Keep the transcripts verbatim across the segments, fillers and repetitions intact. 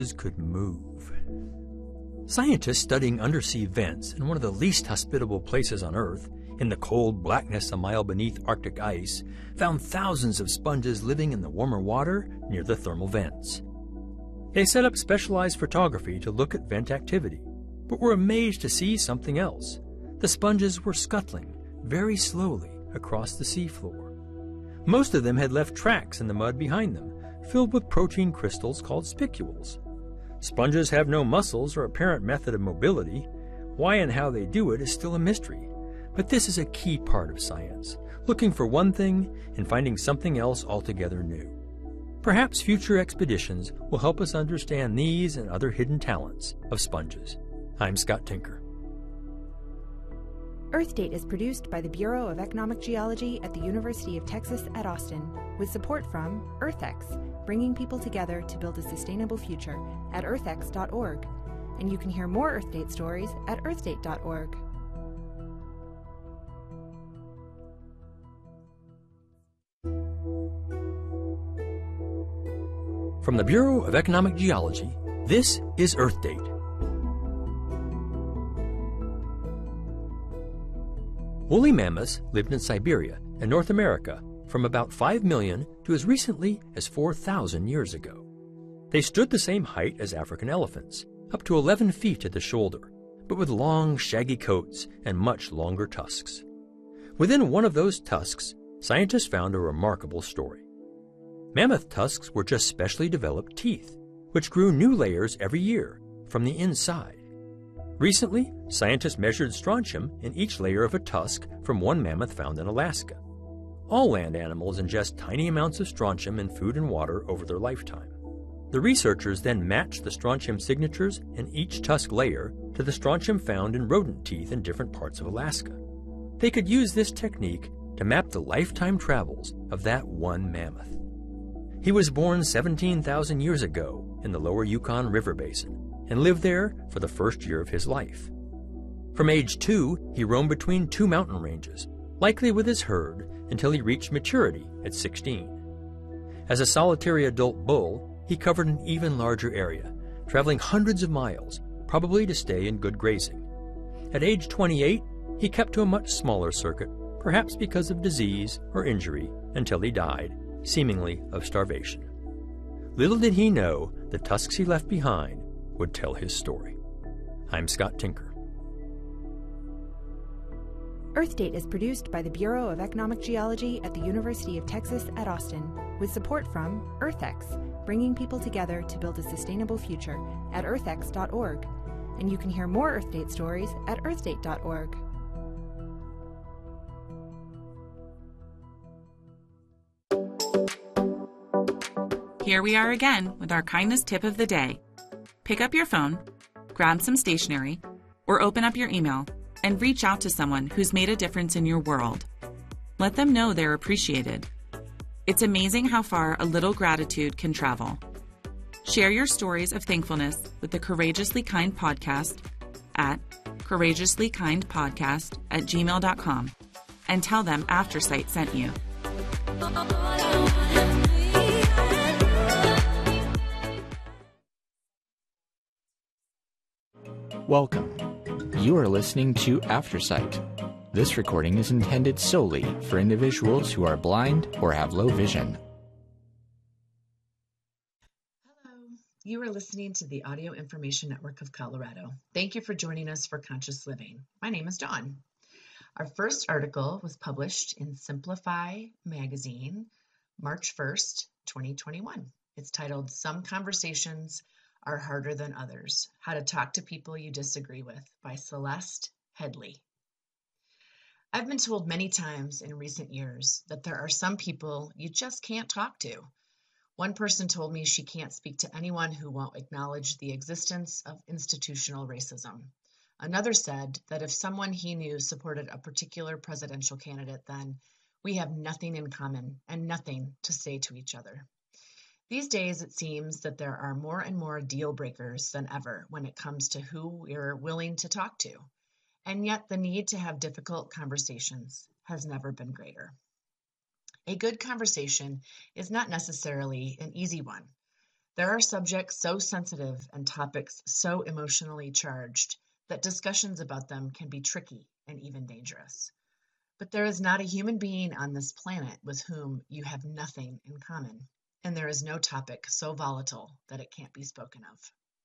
could move. Scientists studying undersea vents in one of the least hospitable places on Earth, in the cold blackness a mile beneath Arctic ice, found thousands of sponges living in the warmer water near the thermal vents. They set up specialized photography to look at vent activity, but were amazed to see something else. The sponges were scuttling very slowly across the seafloor. Most of them had left tracks in the mud behind them, filled with protein crystals called spicules. Sponges have no muscles or apparent method of mobility. Why and how they do it is still a mystery. But this is a key part of science, looking for one thing and finding something else altogether new. Perhaps future expeditions will help us understand these and other hidden talents of sponges. I'm Scott Tinker. Earth Date is produced by the Bureau of Economic Geology at the University of Texas at Austin, with support from EarthX, bringing people together to build a sustainable future at earth x dot org. And you can hear more Earth Date stories at earth date dot org. From the Bureau of Economic Geology, this is Earth Date. Woolly mammoths lived in Siberia and North America from about five million to as recently as four thousand years ago. They stood the same height as African elephants, up to eleven feet at the shoulder, but with long, shaggy coats and much longer tusks. Within one of those tusks, scientists found a remarkable story. Mammoth tusks were just specially developed teeth, which grew new layers every year from the inside. Recently, scientists measured strontium in each layer of a tusk from one mammoth found in Alaska. All land animals ingest tiny amounts of strontium in food and water over their lifetime. The researchers then matched the strontium signatures in each tusk layer to the strontium found in rodent teeth in different parts of Alaska. They could use this technique to map the lifetime travels of that one mammoth. He was born seventeen thousand years ago in the lower Yukon River Basin and lived there for the first year of his life. From age two, he roamed between two mountain ranges, likely with his herd, until he reached maturity at sixteen. As a solitary adult bull, he covered an even larger area, traveling hundreds of miles, probably to stay in good grazing. At age twenty-eight, he kept to a much smaller circuit, perhaps because of disease or injury, until he died, seemingly of starvation. Little did he know the tusks he left behind would tell his story. I'm Scott Tinker. Earth Date is produced by the Bureau of Economic Geology at the University of Texas at Austin, with support from EarthX, bringing people together to build a sustainable future at earth x dot org. And you can hear more Earth Date stories at earth date dot org. Here we are again with our kindness tip of the day. Pick up your phone, grab some stationery, or open up your email and reach out to someone who's made a difference in your world. Let them know they're appreciated. It's amazing how far a little gratitude can travel. Share your stories of thankfulness with the Courageously Kind podcast at courageously kind podcast at gmail dot com and tell them Aftersight sent you. Welcome. You are listening to Aftersight. This recording is intended solely for individuals who are blind or have low vision. Hello. You are listening to the Audio Information Network of Colorado. Thank you for joining us for Conscious Living. My name is Dawn. Our first article was published in Simplify magazine, March first, twenty twenty-one. It's titled, Some Conversations Are Harder Than Others, How to Talk to People You Disagree With, by Celeste Headley. I've been told many times in recent years that there are some people you just can't talk to. One person told me she can't speak to anyone who won't acknowledge the existence of institutional racism. Another said that if someone he knew supported a particular presidential candidate, then we have nothing in common and nothing to say to each other. These days, it seems that there are more and more deal breakers than ever when it comes to who we're willing to talk to. And yet the need to have difficult conversations has never been greater. A good conversation is not necessarily an easy one. There are subjects so sensitive and topics so emotionally charged that discussions about them can be tricky and even dangerous. But there is not a human being on this planet with whom you have nothing in common, and there is no topic so volatile that it can't be spoken of.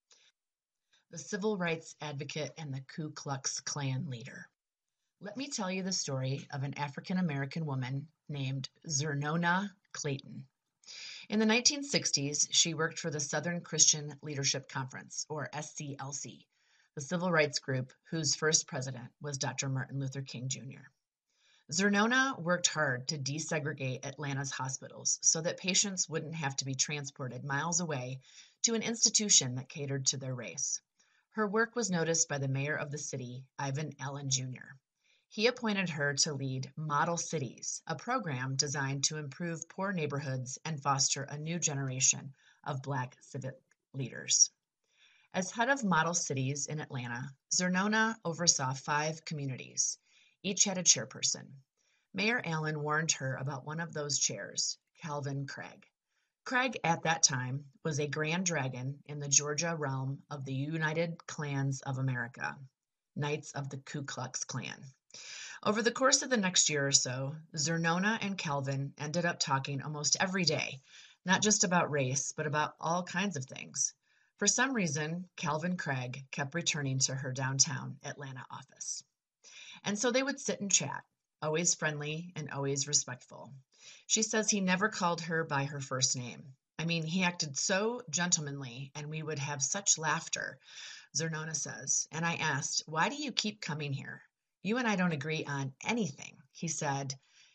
The civil rights advocate and the Ku Klux Klan leader. Let me tell you the story of an African-American woman named Zernona Clayton. In the nineteen sixties, she worked for the Southern Christian Leadership Conference, or S C L C, the civil rights group whose first president was Doctor Martin Luther King Junior Zernona worked hard to desegregate Atlanta's hospitals so that patients wouldn't have to be transported miles away to an institution that catered to their race. Her work was noticed by the mayor of the city, Ivan Allen Junior He appointed her to lead Model Cities, a program designed to improve poor neighborhoods and foster a new generation of Black civic leaders. As head of Model Cities in Atlanta, Zernona oversaw five communities. Each had a chairperson. Mayor Allen warned her about one of those chairs, Calvin Craig. Craig, at that time, was a grand dragon in the Georgia realm of the United Klans of America, Knights of the Ku Klux Klan. Over the course of the next year or so, Zernona and Calvin ended up talking almost every day, not just about race, but about all kinds of things. For some reason, Calvin Craig kept returning to her downtown Atlanta office. And so they would sit and chat, always friendly and always respectful. She says he never called her by her first name. I mean, he acted so gentlemanly, and we would have such laughter, Zernona says. And I asked, why do you keep coming here? You and I don't agree on anything. He said,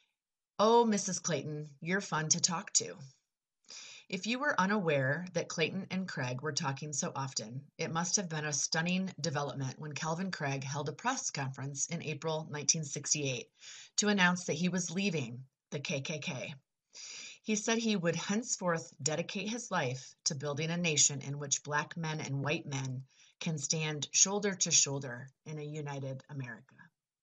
oh, Missus Clayton, you're fun to talk to. If you were unaware that Clayton and Craig were talking so often, it must have been a stunning development when Calvin Craig held a press conference in April nineteen sixty-eight to announce that he was leaving the K K K. He said he would henceforth dedicate his life to building a nation in which Black men and white men can stand shoulder to shoulder in a united America.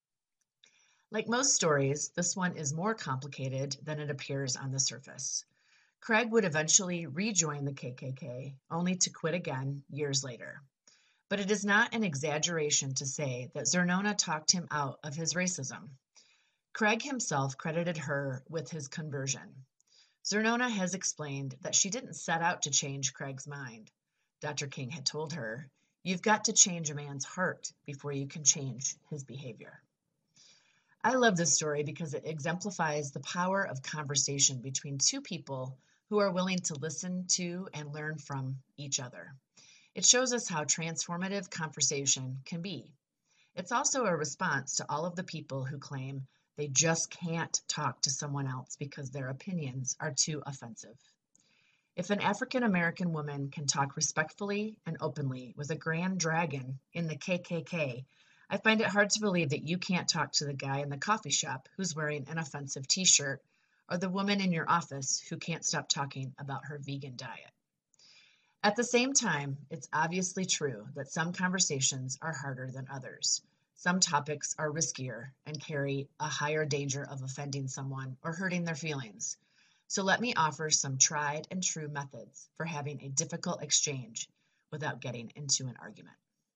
Like most stories, this one is more complicated than it appears on the surface. Craig would eventually rejoin the K K K, only to quit again years later. But it is not an exaggeration to say that Zernona talked him out of his racism. Craig himself credited her with his conversion. Zernona has explained that she didn't set out to change Craig's mind. Doctor King had told her, you've got to change a man's heart before you can change his behavior. I love this story because it exemplifies the power of conversation between two people who are willing to listen to and learn from each other. It shows us how transformative conversation can be. It's also a response to all of the people who claim they just can't talk to someone else because their opinions are too offensive. If an African American woman can talk respectfully and openly with a grand dragon in the K K K, I find it hard to believe that you can't talk to the guy in the coffee shop who's wearing an offensive t-shirt, or the woman in your office who can't stop talking about her vegan diet. At the same time, it's obviously true that some conversations are harder than others. Some topics are riskier and carry a higher danger of offending someone or hurting their feelings. So let me offer some tried and true methods for having a difficult exchange without getting into an argument.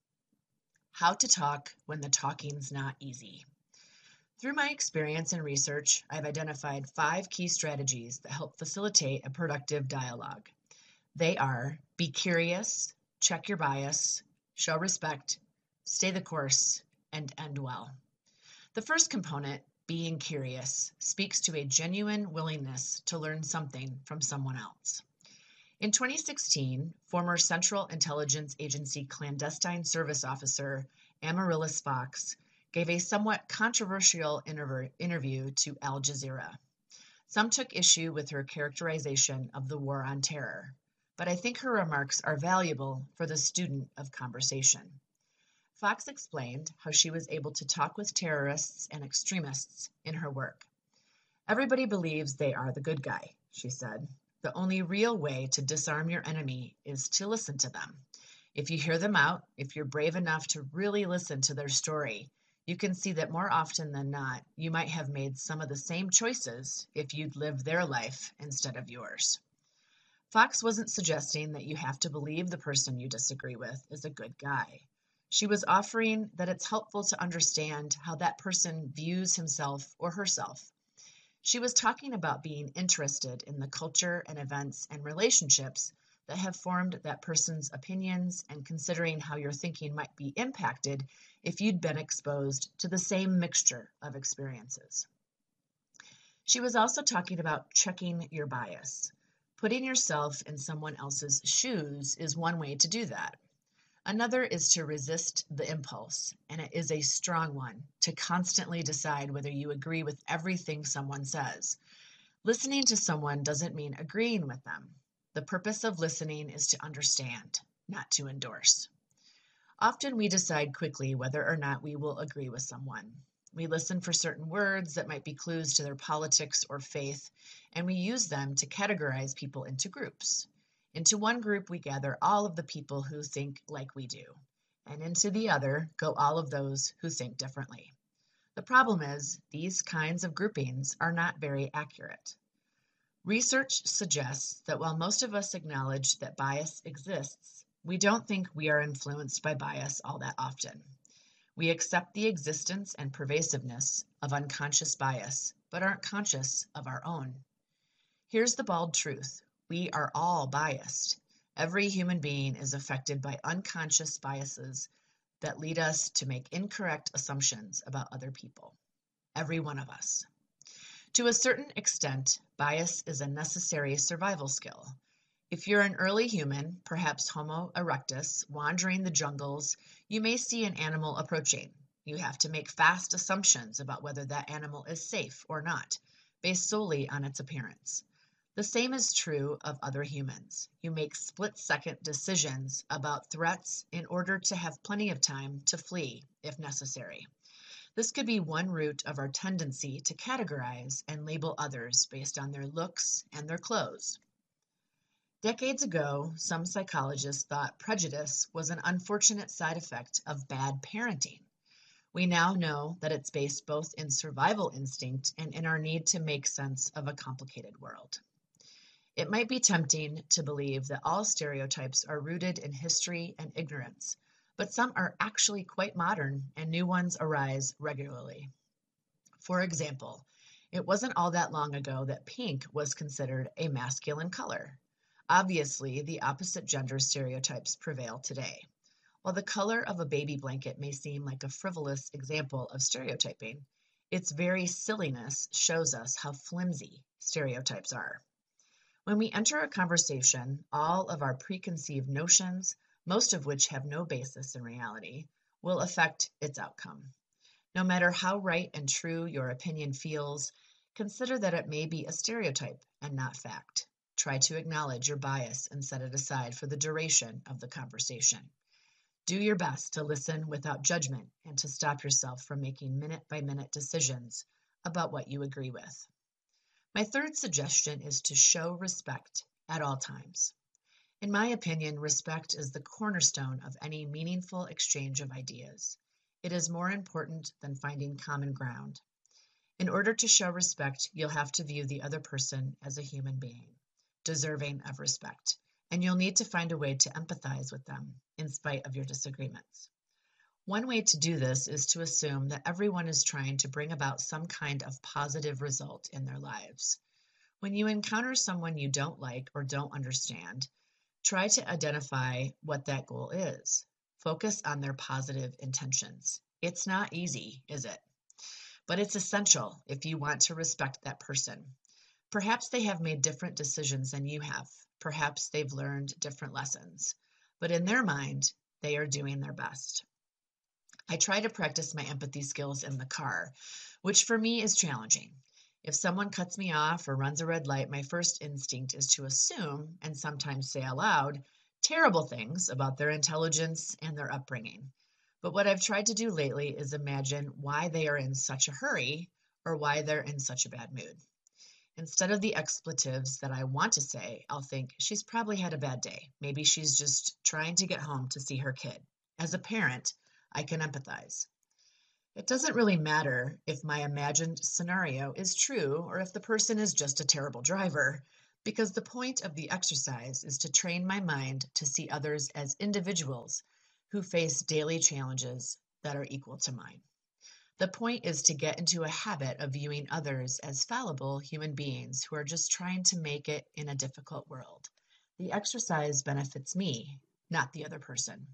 How to talk when the talking's not easy. Through my experience and research, I've identified five key strategies that help facilitate a productive dialogue. They are: be curious, check your bias, show respect, stay the course, and end well. The first component, being curious, speaks to a genuine willingness to learn something from someone else. In twenty sixteen, former Central Intelligence Agency clandestine service officer Amaryllis Fox gave a somewhat controversial interv- interview to Al Jazeera. Some took issue with her characterization of the war on terror, but I think her remarks are valuable for the student of conversation. Fox explained how she was able to talk with terrorists and extremists in her work. Everybody believes they are the good guy, she said. The only real way to disarm your enemy is to listen to them. If you hear them out, if you're brave enough to really listen to their story, you can see that more often than not, you might have made some of the same choices if you'd lived their life instead of yours. Fox wasn't suggesting that you have to believe the person you disagree with is a good guy. She was offering that it's helpful to understand how that person views himself or herself. She was talking about being interested in the culture and events and relationships that have formed that person's opinions and considering how your thinking might be impacted if you'd been exposed to the same mixture of experiences. She was also talking about checking your bias. Putting yourself in someone else's shoes is one way to do that. Another is to resist the impulse, and it is a strong one, to constantly decide whether you agree with everything someone says. Listening to someone doesn't mean agreeing with them. The purpose of listening is to understand, not to endorse. Often we decide quickly whether or not we will agree with someone. We listen for certain words that might be clues to their politics or faith, and we use them to categorize people into groups. Into one group, we gather all of the people who think like we do, and into the other go all of those who think differently. The problem is, these kinds of groupings are not very accurate. Research suggests that while most of us acknowledge that bias exists, we don't think we are influenced by bias all that often. We accept the existence and pervasiveness of unconscious bias, but aren't conscious of our own. Here's the bald truth. We are all biased. Every human being is affected by unconscious biases that lead us to make incorrect assumptions about other people. Every one of us. To a certain extent, bias is a necessary survival skill. If you're an early human, perhaps Homo erectus, wandering the jungles, you may see an animal approaching. You have to make fast assumptions about whether that animal is safe or not, based solely on its appearance. The same is true of other humans. You make split-second decisions about threats in order to have plenty of time to flee, if necessary. This could be one root of our tendency to categorize and label others based on their looks and their clothes. Decades ago, some psychologists thought prejudice was an unfortunate side effect of bad parenting. We now know that it's based both in survival instinct and in our need to make sense of a complicated world. It might be tempting to believe that all stereotypes are rooted in history and ignorance, but some are actually quite modern and new ones arise regularly. For example, it wasn't all that long ago that pink was considered a masculine color. Obviously, the opposite gender stereotypes prevail today. While the color of a baby blanket may seem like a frivolous example of stereotyping, its very silliness shows us how flimsy stereotypes are. When we enter a conversation, all of our preconceived notions, most of which have no basis in reality, will affect its outcome. No matter how right and true your opinion feels, consider that it may be a stereotype and not fact. Try to acknowledge your bias and set it aside for the duration of the conversation. Do your best to listen without judgment and to stop yourself from making minute-by-minute decisions about what you agree with. My third suggestion is to show respect at all times. In my opinion, respect is the cornerstone of any meaningful exchange of ideas. It is more important than finding common ground. In order to show respect, you'll have to view the other person as a human being, deserving of respect, and you'll need to find a way to empathize with them in spite of your disagreements. One way to do this is to assume that everyone is trying to bring about some kind of positive result in their lives. When you encounter someone you don't like or don't understand, try to identify what that goal is. Focus on their positive intentions. It's not easy, is it? But it's essential if you want to respect that person. Perhaps they have made different decisions than you have. Perhaps they've learned different lessons. But in their mind, they are doing their best. I try to practice my empathy skills in the car, which for me is challenging. If someone cuts me off or runs a red light, my first instinct is to assume, and sometimes say aloud, terrible things about their intelligence and their upbringing. But what I've tried to do lately is imagine why they are in such a hurry or why they're in such a bad mood. Instead of the expletives that I want to say, I'll think, she's probably had a bad day. Maybe she's just trying to get home to see her kid. As a parent, I can empathize. It doesn't really matter if my imagined scenario is true or if the person is just a terrible driver. because the point of the exercise is to train my mind to see others as individuals who face daily challenges that are equal to mine. The point is to get into a habit of viewing others as fallible human beings who are just trying to make it in a difficult world. The exercise benefits me, not the other person.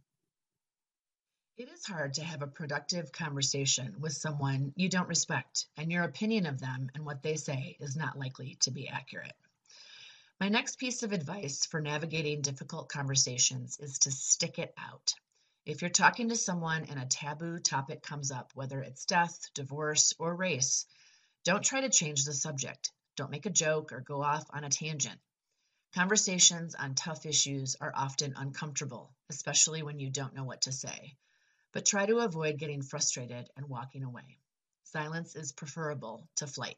It is hard to have a productive conversation with someone you don't respect, and your opinion of them and what they say is not likely to be accurate. My next piece of advice for navigating difficult conversations is to stick it out. If you're talking to someone and a taboo topic comes up, whether it's death, divorce, or race, don't try to change the subject. Don't make a joke or go off on a tangent. Conversations on tough issues are often uncomfortable, especially when you don't know what to say. But try to avoid getting frustrated and walking away. Silence is preferable to flight.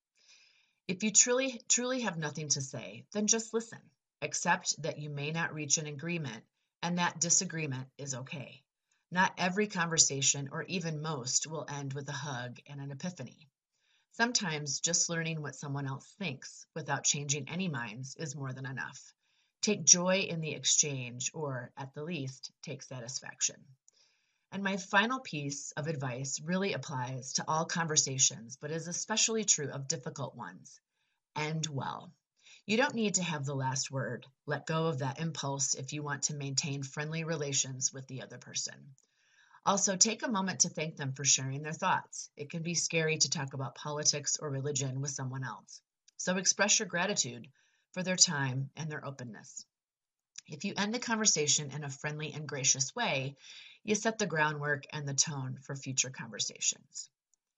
If you truly, truly have nothing to say, then just listen. Accept that you may not reach an agreement and that disagreement is okay. Not every conversation, or even most, will end with a hug and an epiphany. Sometimes just learning what someone else thinks without changing any minds is more than enough. Take joy in the exchange, or at the least, take satisfaction. And my final piece of advice really applies to all conversations, but is especially true of difficult ones. End well. You don't need to have the last word. Let go of that impulse if you want to maintain friendly relations with the other person. Also, take a moment to thank them for sharing their thoughts. It can be scary to talk about politics or religion with someone else. So express your gratitude for their time and their openness. If you end the conversation in a friendly and gracious way, you set the groundwork and the tone for future conversations.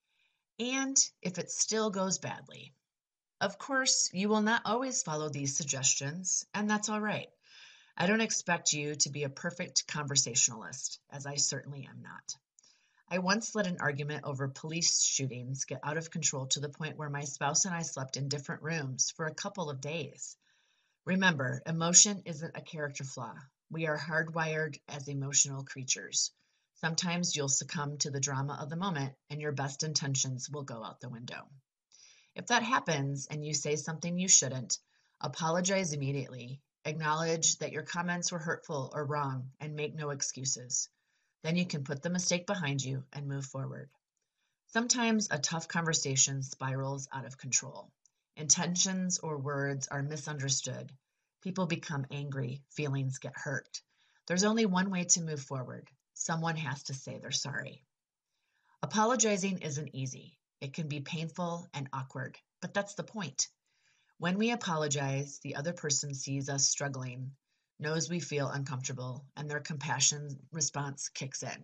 And if it still goes badly, of course, you will not always follow these suggestions, and that's all right. I don't expect you to be a perfect conversationalist, as I certainly am not. I once let an argument over police shootings get out of control to the point where my spouse and I slept in different rooms for a couple of days. Remember, emotion isn't a character flaw. We are hardwired as emotional creatures. Sometimes you'll succumb to the drama of the moment, and your best intentions will go out the window. If that happens and you say something you shouldn't, apologize immediately. Acknowledge that your comments were hurtful or wrong and make no excuses. Then you can put the mistake behind you and move forward. Sometimes a tough conversation spirals out of control. Intentions or words are misunderstood. People become angry. Feelings get hurt. There's only one way to move forward. Someone has to say they're sorry. Apologizing isn't easy. It can be painful and awkward, but that's the point. When we apologize, the other person sees us struggling, knows we feel uncomfortable, and their compassion response kicks in.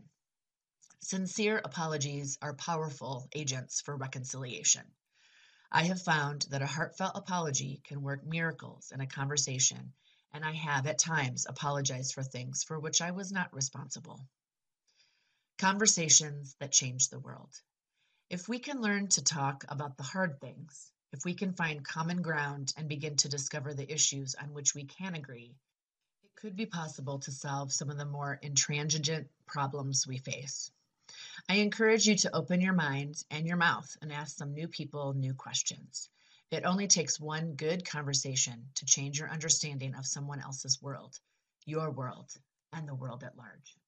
Sincere apologies are powerful agents for reconciliation. I have found that a heartfelt apology can work miracles in a conversation, and I have at times apologized for things for which I was not responsible. Conversations that change the world. If we can learn to talk about the hard things, if we can find common ground and begin to discover the issues on which we can agree, it could be possible to solve some of the more intransigent problems we face. I encourage you to open your mind and your mouth and ask some new people new questions. It only takes one good conversation to change your understanding of someone else's world, your world, and the world at large.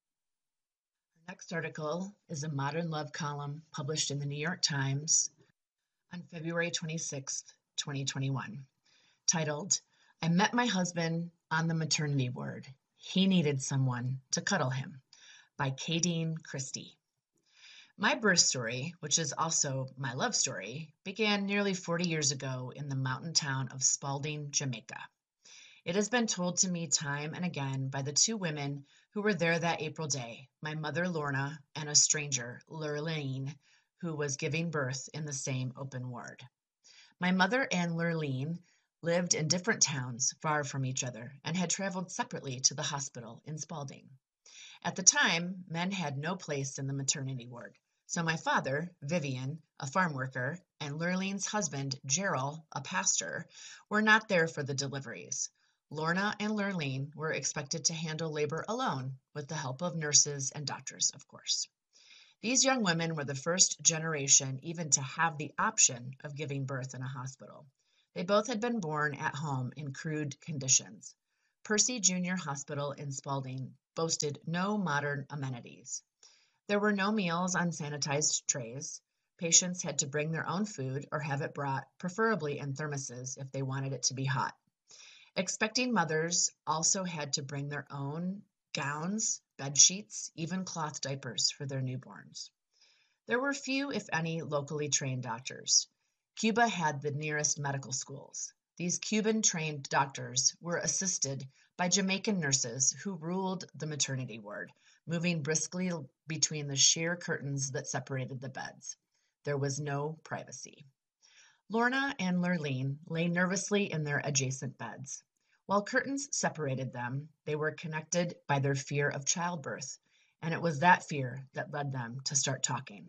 The next article is a Modern Love column published in the New York Times on February twenty-sixth, twenty twenty-one, titled, "I Met My Husband on the Maternity Ward. He Needed Someone to Cuddle Him," by Kadeen Christie. My birth story, which is also my love story, began nearly forty years ago in the mountain town of Spalding, Jamaica. It has been told to me time and again by the two women who were there that April day, my mother Lorna and a stranger, Lurleen, who was giving birth in the same open ward. My mother and Lurleen lived in different towns far from each other and had traveled separately to the hospital in Spalding. At the time, men had no place in the maternity ward, so my father, Vivian, a farm worker, and Lurleen's husband, Gerald, a pastor, were not there for the deliveries. Lorna and Lurleen were expected to handle labor alone, with the help of nurses and doctors, of course. These young women were the first generation even to have the option of giving birth in a hospital. They both had been born at home in crude conditions. Percy Junior Hospital in Spalding boasted no modern amenities. There were no meals on sanitized trays. Patients had to bring their own food or have it brought, preferably in thermoses if they wanted it to be hot. Expecting mothers also had to bring their own gowns, bed sheets, even cloth diapers for their newborns. There were few, if any, locally trained doctors. Cuba had the nearest medical schools. These Cuban-trained doctors were assisted by Jamaican nurses who ruled the maternity ward, moving briskly between the sheer curtains that separated the beds. There was no privacy. Lorna and Lurleen lay nervously in their adjacent beds. While curtains separated them, they were connected by their fear of childbirth, and it was that fear that led them to start talking.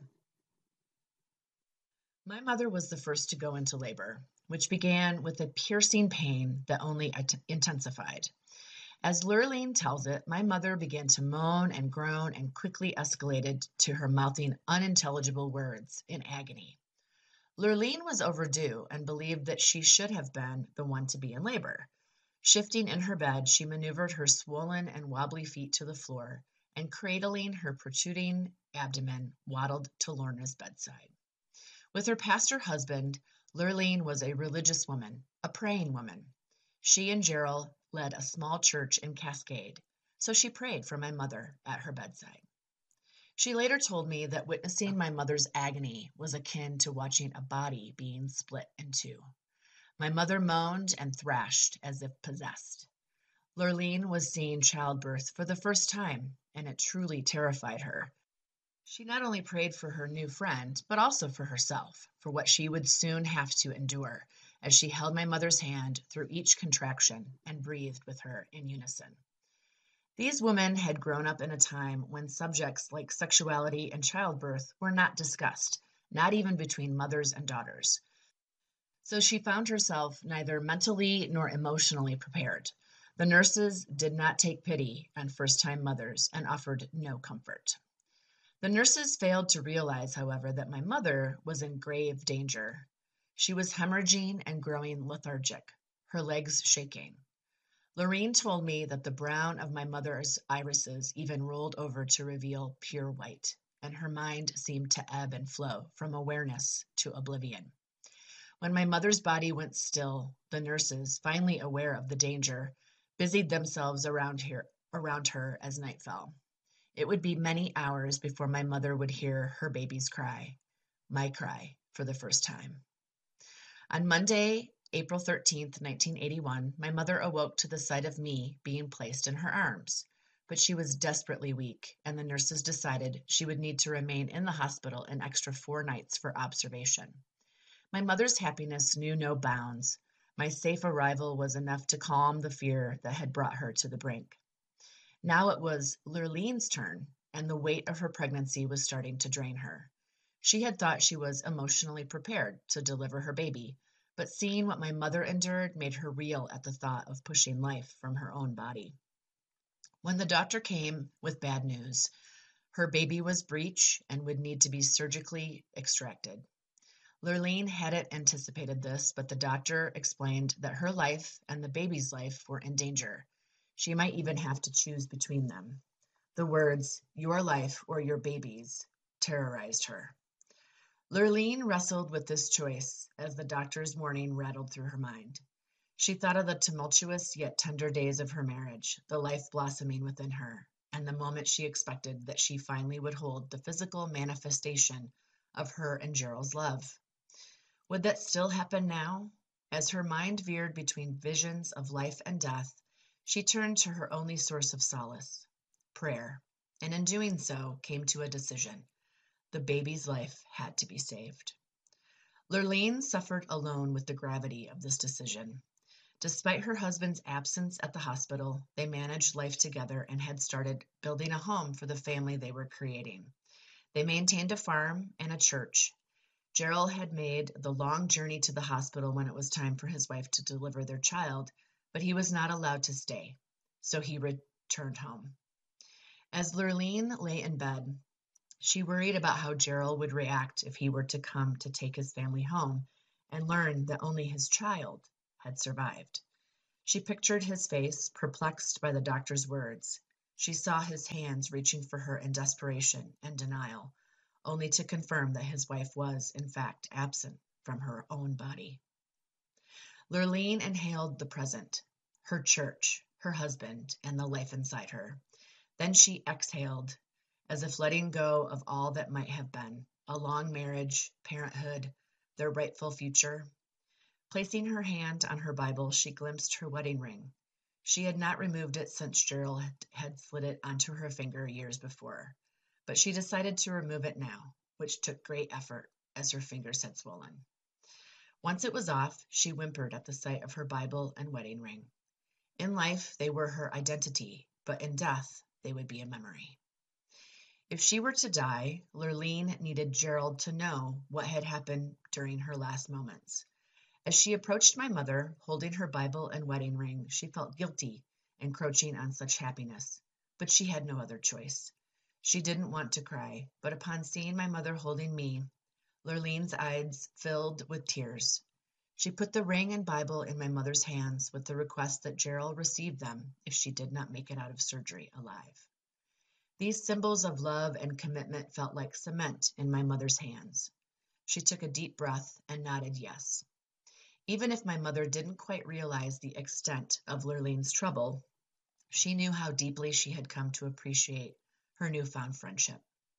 My mother was the first to go into labor, which began with a piercing pain that only intensified. As Lurleen tells it, my mother began to moan and groan and quickly escalated to her mouthing unintelligible words in agony. Lurleen was overdue and believed that she should have been the one to be in labor. Shifting in her bed, she maneuvered her swollen and wobbly feet to the floor and, cradling her protruding abdomen, waddled to Lorna's bedside. With her pastor husband, Lurleen was a religious woman, a praying woman. She and Gerald led a small church in Cascade, so she prayed for my mother at her bedside. She later told me that witnessing my mother's agony was akin to watching a body being split in two. My mother moaned and thrashed as if possessed. Lurleen was seeing childbirth for the first time, and it truly terrified her. She not only prayed for her new friend, but also for herself, for what she would soon have to endure, as she held my mother's hand through each contraction and breathed with her in unison. These women had grown up in a time when subjects like sexuality and childbirth were not discussed, not even between mothers and daughters. So she found herself neither mentally nor emotionally prepared. The nurses did not take pity on first-time mothers and offered no comfort. The nurses failed to realize, however, that my mother was in grave danger. She was hemorrhaging and growing lethargic, her legs shaking. Lorraine told me that the brown of my mother's irises even rolled over to reveal pure white, and her mind seemed to ebb and flow from awareness to oblivion. When my mother's body went still, the nurses, finally aware of the danger, busied themselves around her, around her as night fell. It would be many hours before my mother would hear her baby's cry, my cry, for the first time. On Monday, April thirteenth, nineteen eighty-one, my mother awoke to the sight of me being placed in her arms, but she was desperately weak, and the nurses decided she would need to remain in the hospital an extra four nights for observation. My mother's happiness knew no bounds. My safe arrival was enough to calm the fear that had brought her to the brink. Now it was Lurleen's turn, and the weight of her pregnancy was starting to drain her. She had thought she was emotionally prepared to deliver her baby, but seeing what my mother endured made her reel at the thought of pushing life from her own body. When the doctor came with bad news, her baby was breech and would need to be surgically extracted. Lurleen hadn't anticipated this, but the doctor explained that her life and the baby's life were in danger. She might even have to choose between them. The words, "your life or your baby's," terrorized her. Lurleen wrestled with this choice as the doctor's warning rattled through her mind. She thought of the tumultuous yet tender days of her marriage, the life blossoming within her, and the moment she expected that she finally would hold the physical manifestation of her and Gerald's love. Would that still happen now? As her mind veered between visions of life and death, she turned to her only source of solace, prayer, and in doing so came to a decision. The baby's life had to be saved. Lurleen suffered alone with the gravity of this decision. Despite her husband's absence at the hospital, they managed life together and had started building a home for the family they were creating. They maintained a farm and a church. Gerald had made the long journey to the hospital when it was time for his wife to deliver their child, but he was not allowed to stay, so he returned home. As Lurleen lay in bed, she worried about how Gerald would react if he were to come to take his family home, and learned that only his child had survived. She pictured his face, perplexed by the doctor's words. She saw his hands reaching for her in desperation and denial, only to confirm that his wife was, in fact, absent from her own body. Lurleen inhaled the present, her church, her husband, and the life inside her. Then she exhaled, as if letting go of all that might have been, a long marriage, parenthood, their rightful future. Placing her hand on her Bible, she glimpsed her wedding ring. She had not removed it since Gerald had slid it onto her finger years before, but she decided to remove it now, which took great effort as her fingers had swollen. Once it was off, she whimpered at the sight of her Bible and wedding ring. In life, they were her identity, but in death, they would be a memory. If she were to die, Lurleen needed Gerald to know what had happened during her last moments. As she approached my mother, holding her Bible and wedding ring, she felt guilty encroaching on such happiness, but she had no other choice. She didn't want to cry, but upon seeing my mother holding me, Lurleen's eyes filled with tears. She put the ring and Bible in my mother's hands with the request that Gerald receive them if she did not make it out of surgery alive. These symbols of love and commitment felt like cement in my mother's hands. She took a deep breath and nodded yes. Even if my mother didn't quite realize the extent of Lurleen's trouble, she knew how deeply she had come to appreciate her newfound friendship.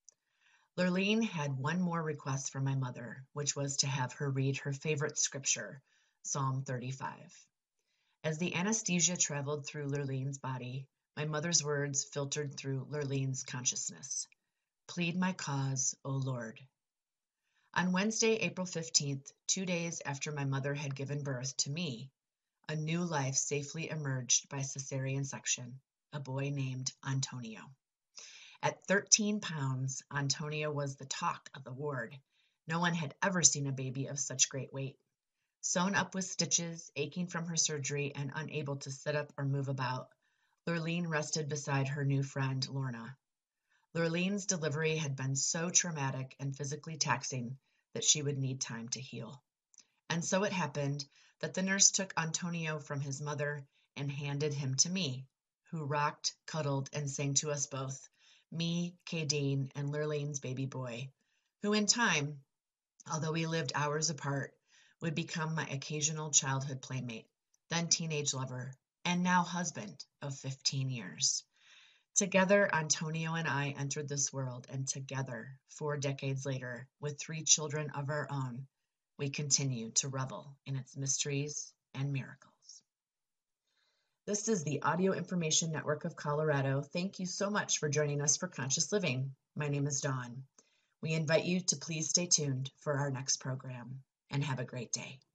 Lurleen had one more request from my mother, which was to have her read her favorite scripture, Psalm thirty-five. As the anesthesia traveled through Lurleen's body, my mother's words filtered through Lurleen's consciousness. Plead my cause, O Lord. On Wednesday, April fifteenth, two days after my mother had given birth to me, a new life safely emerged by cesarean section, a boy named Antonio. At thirteen pounds, Antonio was the talk of the ward. No one had ever seen a baby of such great weight. Sewn up with stitches, aching from her surgery, and unable to sit up or move about, Lurleen rested beside her new friend, Lorna. Lurleen's delivery had been so traumatic and physically taxing that she would need time to heal. And so it happened that the nurse took Antonio from his mother and handed him to me, who rocked, cuddled, and sang to us both, me, Kadeen, and Lurleen's baby boy, who in time, although we lived hours apart, would become my occasional childhood playmate, then teenage lover, and now husband of fifteen years. Together, Antonio and I entered this world, and together, four decades later, with three children of our own, we continue to revel in its mysteries and miracles. This is the Audio Information Network of Colorado. Thank you so much for joining us for Conscious Living. My name is Dawn. We invite you to please stay tuned for our next program, and have a great day.